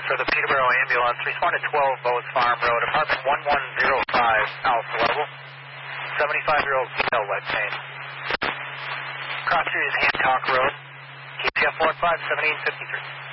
for the Peterborough Ambulance. Respond to 12 Bowes Farm Road, apartment 1105, alpha level. 75-year-old female, leg pain. Cross street is Hancock Road. KPF 15 1753.